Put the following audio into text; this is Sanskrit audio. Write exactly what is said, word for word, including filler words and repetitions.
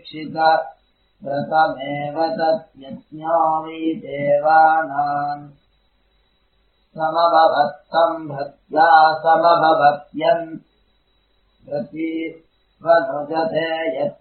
दीक्षित व्रतमेव तद्यज्ञो वै देवानाम् समभवत्तम् भक्त्या समभवत्यन् प्रति वनुजते